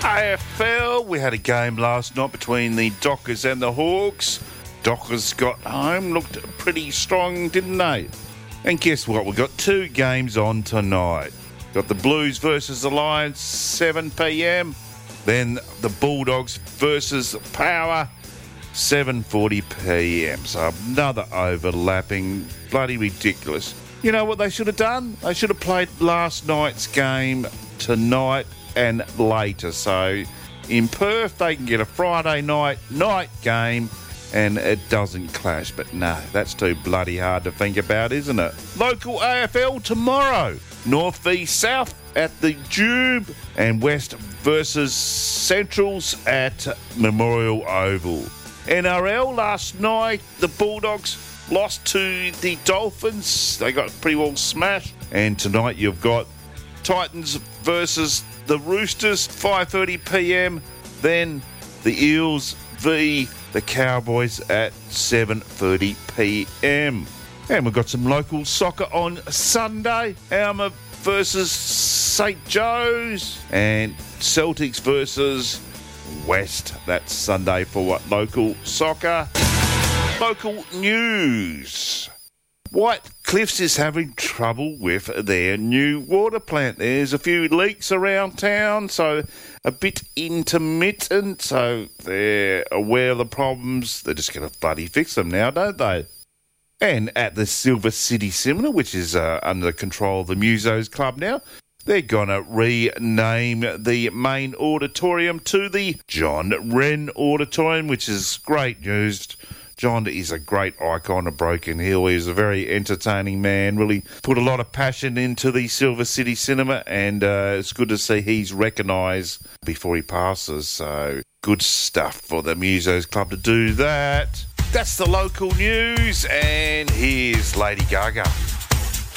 AFL, we had a game last night between the Dockers and the Hawks. Dockers got home, looked pretty strong, didn't they? And guess what? We've got two games on tonight. Got the Blues versus the Lions, 7 p.m. Then the Bulldogs versus Power, 7:40 p.m. So another overlapping, bloody ridiculous. You know what they should have done? They should have played last night's game tonight and later. So in Perth, they can get a Friday night game and it doesn't clash. But no, that's too bloody hard to think about, isn't it? Local AFL tomorrow. North v South at the Jube and West versus Centrals at Memorial Oval. NRL last night, the Bulldogs lost to the Dolphins. They got pretty well smashed. And tonight you've got Titans versus the Roosters, 5:30 p.m. Then the Eels v the Cowboys at 7:30 p.m. And we've got some local soccer on Sunday. Alma versus St. Joe's and Celtics versus West. That's Sunday for what? Local soccer. Local news. White Cliffs is having trouble with their new water plant. There's a few leaks around town, so a bit intermittent, so they're aware of the problems. They're just going to bloody fix them now, don't they? And at the Silver City Cinema, which is under the control of the Musos Club now, they're going to rename the main auditorium to the John Wren Auditorium, which is great news. John is a great icon of Broken Hill. He's a very entertaining man, really put a lot of passion into the Silver City Cinema, and it's good to see he's recognised before he passes. So good stuff for the Musos Club to do that. That's the local news, and here's Lady Gaga.